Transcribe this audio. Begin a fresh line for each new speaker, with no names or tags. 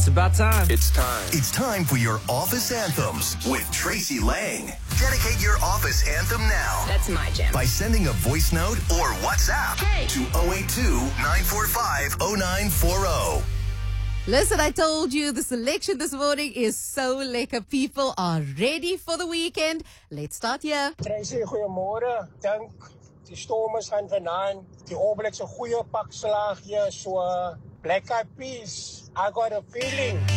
about time.
It's time.
It's time for your office anthems with Tracy Lang. Dedicate your office anthem now.
That's my jam.
By sending a voice note or WhatsApp to 082-945-0940.
Listen, I told you the selection this morning is so lekker. People are ready for the weekend. Let's start here.
Tracy, goeiemôre. Dink die Stormers gaan vanaand die All Blacks 'n goeie pak slaag hier, so Black Eyed Peas. I got a feeling.